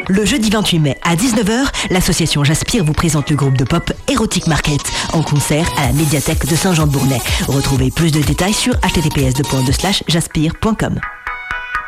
Le jeudi 28 mai à 19h, l'association Jaspire vous présente le groupe de pop Erotic Market en concert à la médiathèque de Saint-Jean-de-Bournay. Retrouvez plus de détails sur https://jaspire.com.